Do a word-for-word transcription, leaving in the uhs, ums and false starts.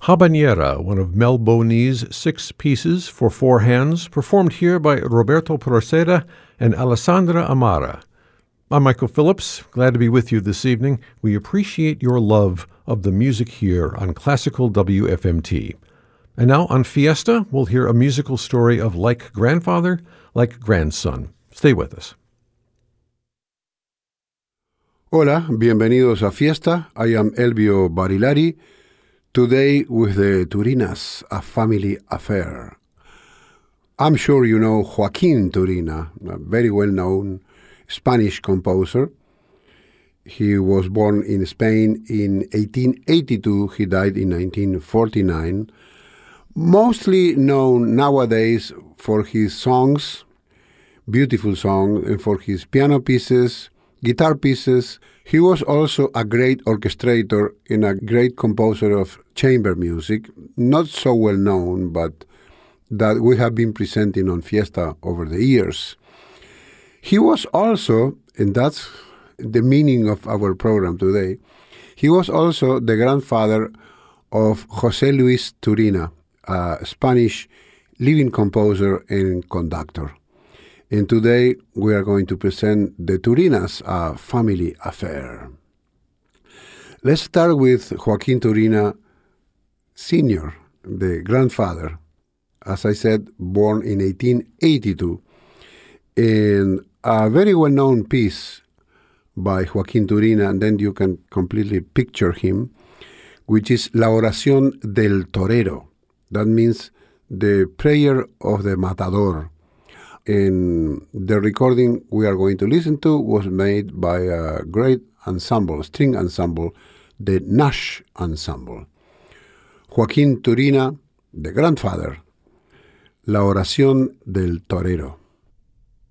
Habanera, one of Mel Boney's six pieces for four hands, performed here by Roberto Proceda and Alessandra Amara. I'm Michael Phillips, glad to be with you this evening. We appreciate your love of the music here on Classical W F M T. And now on Fiesta, we'll hear a musical story of like grandfather, like grandson. Stay with us. Hola, bienvenidos a Fiesta. I am Elvio Barilari. Today with the Turinas, a family affair. I'm sure you know Joaquín Turina, a very well-known Spanish composer. He was born in Spain in eighteen eighty-two. He died in nineteen forty-nine. Mostly known nowadays for his songs, beautiful songs, and for his piano pieces, guitar pieces. He was also a great orchestrator and a great composer of chamber music, not so well known, but that we have been presenting on Fiesta over the years. He was also, and that's the meaning of our program today, he was also the grandfather of José Luis Turina, a Spanish living composer and conductor. And today we are going to present the Turinas, a family affair. Let's start with Joaquín Turina Senior, the grandfather, as I said, born in eighteen eighty-two. And a very well-known piece by Joaquín Turina, and then you can completely picture him, which is La Oración del Torero. That means the prayer of the matador. And the recording we are going to listen to was made by a great ensemble, string ensemble, the Nash Ensemble. Joaquín Turina, the grandfather, La Oración del Torero.